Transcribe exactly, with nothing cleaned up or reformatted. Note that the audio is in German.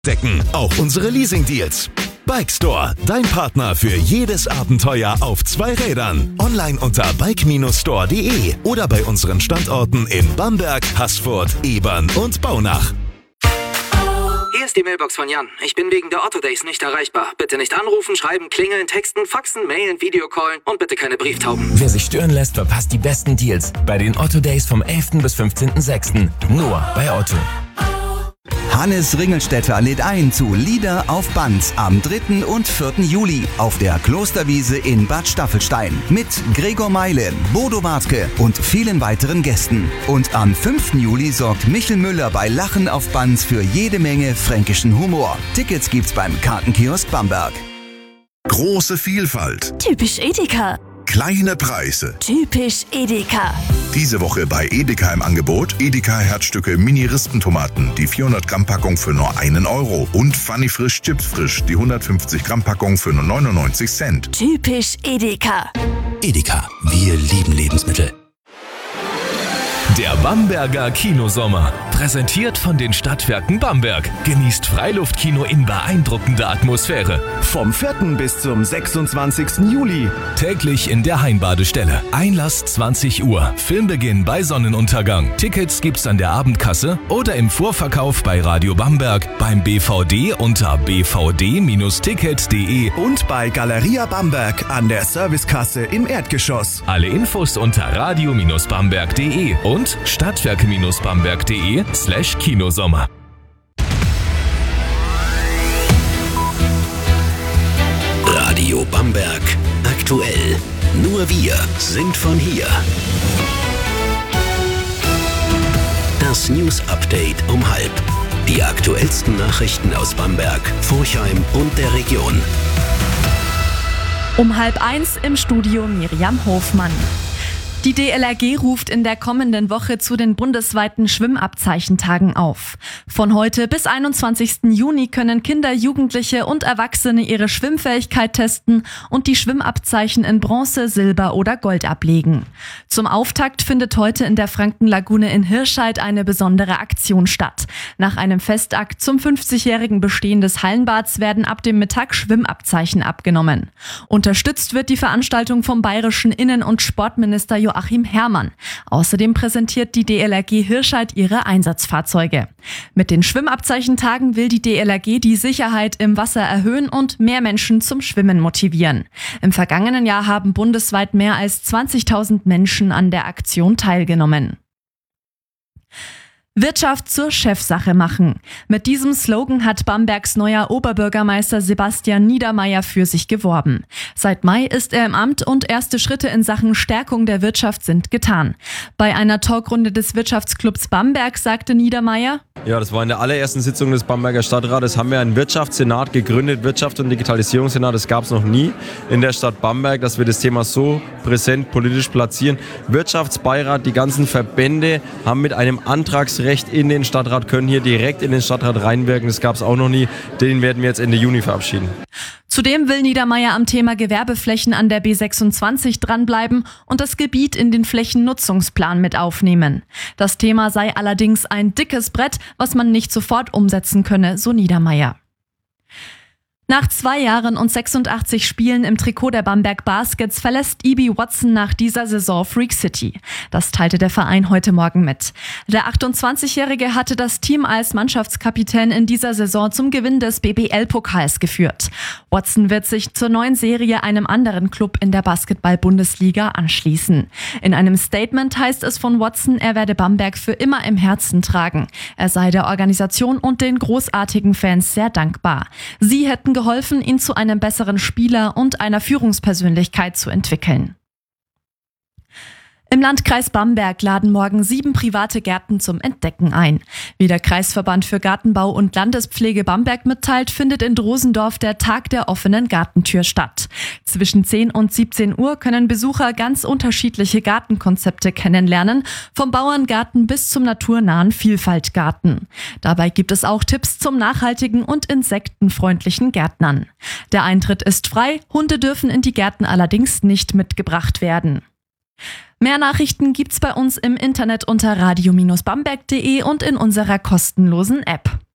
Decken auch unsere Leasing-Deals. Bike Store, dein Partner für jedes Abenteuer auf zwei Rädern. Online unter bike Bindestrich store punkt de oder bei unseren Standorten in Bamberg, Haßfurt, Ebern und Baunach. Hier ist die Mailbox von Jan. Ich bin wegen der Otto Days nicht erreichbar. Bitte nicht anrufen, schreiben, klingeln, texten, faxen, mailen, Videocallen und bitte keine Brieftauben. Wer sich stören lässt, verpasst die besten Deals bei den Otto Days vom elften bis fünfzehnten sechsten Nur bei Otto. Hannes Ringelstetter lädt ein zu Lieder auf Band am dritten und vierten Juli auf der Klosterwiese in Bad Staffelstein mit Gregor Meile, Bodo Wartke und vielen weiteren Gästen. Und am fünften Juli sorgt Michel Müller bei Lachen auf Band für jede Menge fränkischen Humor. Tickets gibt's beim Kartenkiosk Bamberg. Große Vielfalt. Typisch Edeka. Kleine Preise. Typisch Edeka. Diese Woche bei Edeka im Angebot Edeka Herzstücke Mini-Rispentomaten, die vierhundert Gramm Packung für nur einen Euro und Funny Frisch Chips Frisch, die hundertfünfzig Gramm Packung für nur neunundneunzig Cent. Typisch Edeka. Edeka, wir lieben Lebensmittel. Der Bamberger Kinosommer, präsentiert von den Stadtwerken Bamberg. Genießt Freiluftkino in beeindruckender Atmosphäre. Vom vierten bis zum sechsundzwanzigsten Juli. Täglich in der Heimbadestelle. Einlass zwanzig Uhr. Filmbeginn bei Sonnenuntergang. Tickets gibt's an der Abendkasse oder im Vorverkauf bei Radio Bamberg, beim B V D unter b v d Bindestrich ticket punkt de und bei Galeria Bamberg an der Servicekasse im Erdgeschoss. Alle Infos unter radio Bindestrich bamberg punkt de und stadtwerke Bindestrich bamberg punkt de slash Kinosommer. Radio Bamberg aktuell. Nur wir sind von hier. Das News Update um halb. Die aktuellsten Nachrichten aus Bamberg, Forchheim und der Region. Um halb eins im Studio Miriam Hofmann. Die D L R G ruft in der kommenden Woche zu den bundesweiten Schwimmabzeichentagen auf. Von heute bis einundzwanzigsten Juni können Kinder, Jugendliche und Erwachsene ihre Schwimmfähigkeit testen und die Schwimmabzeichen in Bronze, Silber oder Gold ablegen. Zum Auftakt findet heute in der Frankenlagune in Hirscheid eine besondere Aktion statt. Nach einem Festakt zum fünfzigjährigen Bestehen des Hallenbads werden ab dem Mittag Schwimmabzeichen abgenommen. Unterstützt wird die Veranstaltung vom bayerischen Innen- und Sportminister Joachim Herrmann. Außerdem präsentiert die D L R G Hirscheid ihre Einsatzfahrzeuge. Mit den Schwimmabzeichentagen will die D L R G die Sicherheit im Wasser erhöhen und mehr Menschen zum Schwimmen motivieren. Im vergangenen Jahr haben bundesweit mehr als zwanzigtausend Menschen an der Aktion teilgenommen. Wirtschaft zur Chefsache machen. Mit diesem Slogan hat Bambergs neuer Oberbürgermeister Sebastian Niedermeyer für sich geworben. Seit Mai ist er im Amt und erste Schritte in Sachen Stärkung der Wirtschaft sind getan. Bei einer Talkrunde des Wirtschaftsclubs Bamberg sagte Niedermeyer: Ja, das war in der allerersten Sitzung des Bamberger Stadtrates. Haben wir einen Wirtschaftssenat gegründet, Wirtschaft- und Digitalisierungssenat. Das gab es noch nie in der Stadt Bamberg, dass wir das Thema so präsent politisch platzieren. Wirtschaftsbeirat, die ganzen Verbände haben mit einem Antragsrecht in den Stadtrat, können hier direkt in den Stadtrat reinwirken. Das gab es auch noch nie. Den werden wir jetzt Ende Juni verabschieden. Zudem will Niedermeyer am Thema Gewerbeflächen an der B sechsundzwanzig dranbleiben und das Gebiet in den Flächennutzungsplan mit aufnehmen. Das Thema sei allerdings ein dickes Brett, was man nicht sofort umsetzen könne, so Niedermeyer. Nach zwei Jahren und sechsundachtzig Spielen im Trikot der Bamberg Baskets verlässt Ibi Watson nach dieser Saison Freak City. Das teilte der Verein heute Morgen mit. Der achtundzwanzigjährige hatte das Team als Mannschaftskapitän in dieser Saison zum Gewinn des B B L-Pokals geführt. Watson wird sich zur neuen Serie einem anderen Club in der Basketball-Bundesliga anschließen. In einem Statement heißt es von Watson, er werde Bamberg für immer im Herzen tragen. Er sei der Organisation und den großartigen Fans sehr dankbar. Sie hätten geholfen, ihn zu einem besseren Spieler und einer Führungspersönlichkeit zu entwickeln. Im Landkreis Bamberg laden morgen sieben private Gärten zum Entdecken ein. Wie der Kreisverband für Gartenbau und Landespflege Bamberg mitteilt, findet in Drosendorf der Tag der offenen Gartentür statt. Zwischen zehn und siebzehn Uhr können Besucher ganz unterschiedliche Gartenkonzepte kennenlernen, vom Bauerngarten bis zum naturnahen Vielfaltgarten. Dabei gibt es auch Tipps zum nachhaltigen und insektenfreundlichen Gärtnern. Der Eintritt ist frei, Hunde dürfen in die Gärten allerdings nicht mitgebracht werden. Mehr Nachrichten gibt's bei uns im Internet unter radio Bindestrich bamberg punkt de und in unserer kostenlosen App.